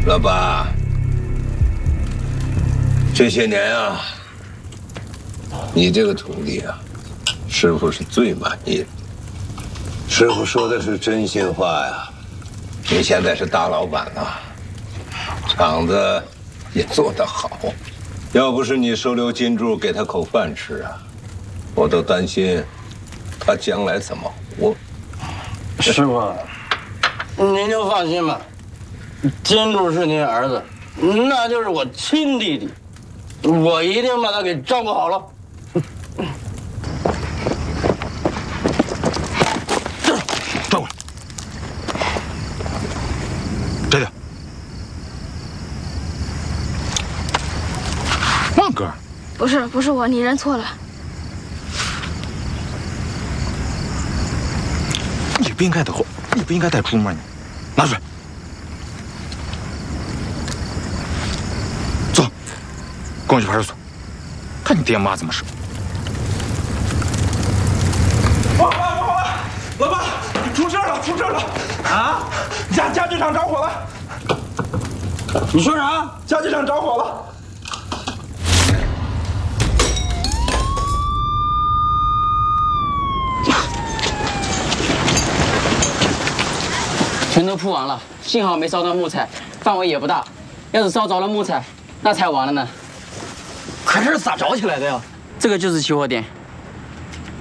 老八，这些年啊，你这个徒弟啊，师傅是最满意的。师傅说的是真心话呀。你现在是大老板了，厂子也做得好。要不是你收留金柱给他口饭吃啊，我都担心他将来怎么活。 师傅，您就放心吧，金柱是您儿子，那就是我亲弟弟，我一定把他给照顾好了。 转过来，这个，旺哥， 不是我，你认错了。 你不应该带出门，你拿出来。走，跟我去派出所，看你爹妈怎么说。 老爸，出事了！啊！家具厂着火了！ 你说啥？ 家具厂着火了！ 全都铺完了，幸好没烧到木材，范围也不大。要是烧着了木材，那才完了呢。 可这是咋着起来的呀？ 这个就是起火点。